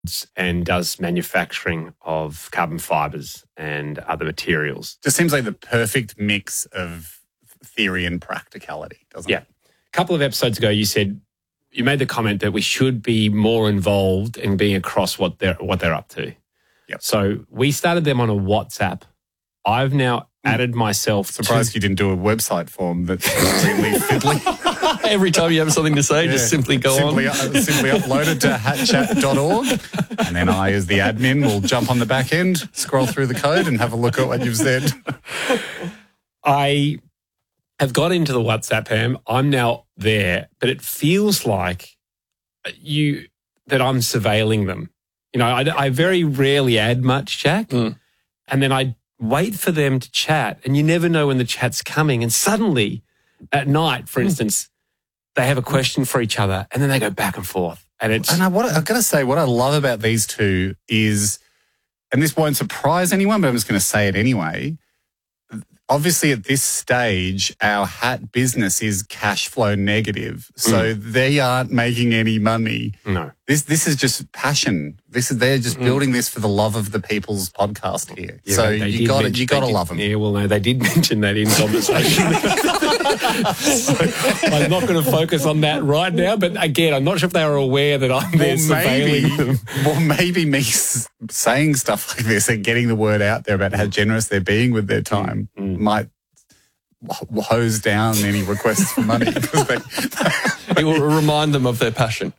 and does manufacturing of carbon fibres and other materials. Just seems like the perfect mix of theory and practicality, doesn't it? Yeah. A couple of episodes ago, you made the comment that we should be more involved in being across what they're up to. Yep. So we started them on a WhatsApp. I've now added myself. Surprised you didn't do a website form that's really fiddly. Every time you have something to say, just simply go on. Simply upload it to hatchat.org, and then I, as the admin, will jump on the back end, scroll through the code and have a look at what you've said. I have got into the WhatsApp, Pam. I'm now there, but it feels like that I'm surveilling them. You know, I very rarely add much, Jack, and then I wait for them to chat, and you never know when the chat's coming, and suddenly at night, for instance, they have a question for each other, and then they go back and forth. And I've got to say, what I love about these two is, and this won't surprise anyone, but I'm just going to say it anyway. Obviously, at this stage, our hat business is cash flow negative, so they aren't making any money. No, this is just passion. They're just building this for the love of the people's podcast here. Yeah, so you got to love them. Yeah, well, no, they did mention that in conversation. So I'm not going to focus on that right now. But again, I'm not sure if they were aware that I'm there surveilling them. Well, maybe me saying stuff like this and getting the word out there about how generous they're being with their time might hose down any requests for money. It will remind them of their passion.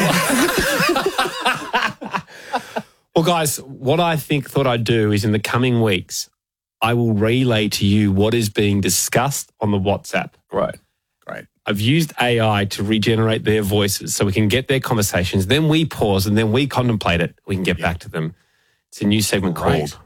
Well, guys, what I thought I'd do is in the coming weeks, I will relay to you what is being discussed on the WhatsApp. Right. Great. I've used AI to regenerate their voices so we can get their conversations. Then we pause and then we contemplate it. We can get back to them. It's a new segment called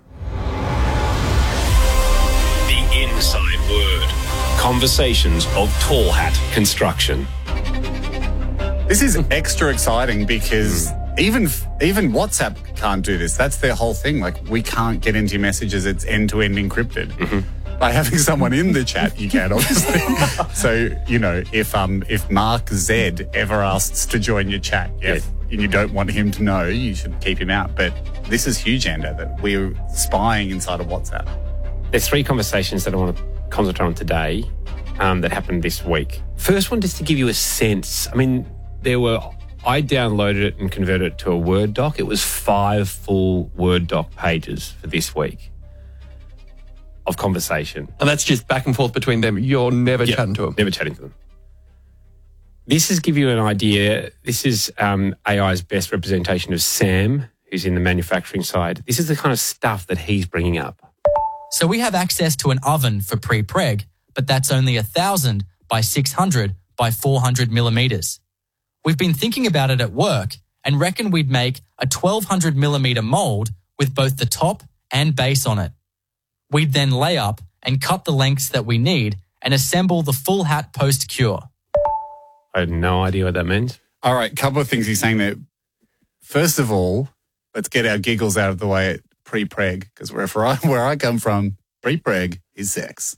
The Inside Word. Conversations of Tall Hat Construction. This is extra exciting because even WhatsApp can't do this. That's their whole thing. Like, we can't get into your messages. It's end-to-end encrypted. By having someone in the chat, you can, obviously. So, you know, if Mark Z ever asks to join your chat, and you don't want him to know, you should keep him out. But this is huge, Ender, that we're spying inside of WhatsApp. There's 3 conversations that I want to concentrate on today that happened this week. First one, just to give you a sense. I mean, I downloaded it and converted it to a Word doc. It was 5 full Word doc pages for this week of conversation. And that's just back and forth between them. You're never chatting to them. Never chatting to them. This is give you an idea. This is AI's best representation of Sam, who's in the manufacturing side. This is the kind of stuff that he's bringing up. So we have access to an oven for pre-preg, but that's only 1,000 by 600 by 400 millimeters. We've been thinking about it at work and reckon we'd make a 1,200 millimeter mold with both the top and base on it. We'd then lay up and cut the lengths that we need and assemble the full hat post-cure. I have no idea what that means. All right, couple of things he's saying there. First of all, let's get our giggles out of the way at pre-preg, because where I come from, pre-preg is sex.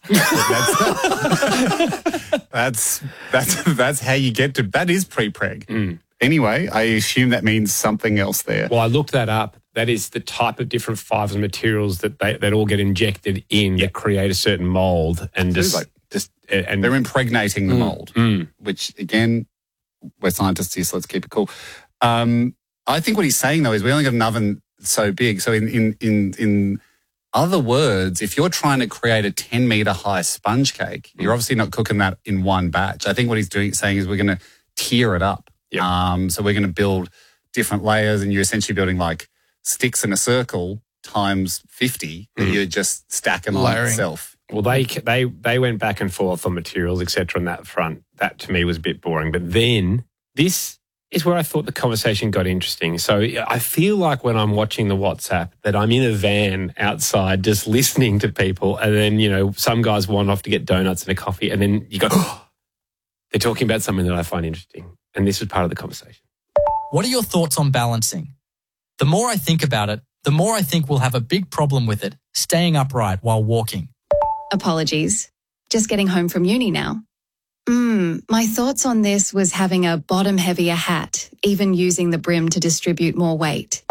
That's how you get to, that is pre-preg. Anyway, I assume that means something else there. Well, I looked that up. That is the type of different fibers and materials that all get injected in that create a certain mold, and they're impregnating the mold, which again, we're scientists here, so let's keep it cool. I think what he's saying though is we only got an oven so big. So in other words, if you're trying to create a 10-meter high sponge cake, you're obviously not cooking that in one batch. I think what he's saying is we're going to tier it up. Yep. So we're going to build different layers, and you're essentially building like sticks in a circle times 50 that you're just stacking on itself. Well, they went back and forth on materials, etc. on that front. That to me was a bit boring. But then this is where I thought the conversation got interesting. So I feel like when I'm watching the WhatsApp that I'm in a van outside just listening to people, and then, you know, some guys wander off to get donuts and a coffee, and then you go, they're talking about something that I find interesting. And this was part of the conversation. What are your thoughts on balancing? The more I think about it, the more I think we'll have a big problem with it, staying upright while walking. Apologies. Just getting home from uni now. My thoughts on this was having a bottom-heavier hat, even using the brim to distribute more weight.